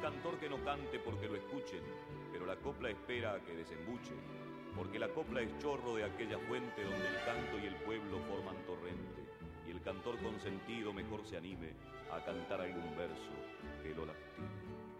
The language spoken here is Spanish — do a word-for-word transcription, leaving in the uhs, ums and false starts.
cantor que no cante porque lo escuchen, pero la copla espera a que desembuche, porque la copla es chorro de aquella fuente donde el canto y el pueblo forman torrente, y el cantor consentido mejor se anime a cantar algún verso que lo lastime.